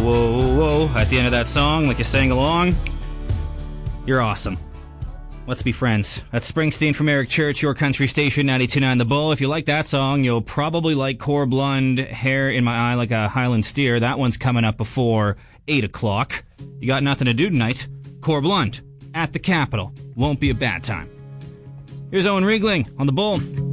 whoa, whoa at the end of that song, like you sang along. You're awesome. Let's be friends. That's Springsteen from Eric Church, your country station, 92.9 The Bull. If you like that song, you'll probably like Core Blund, Hair in My Eye Like a Highland Steer. That one's coming up before 8 o'clock. You got nothing to do tonight? Core Blund, at the Capitol. Won't be a bad time. Here's Owen Riegling on The Bull.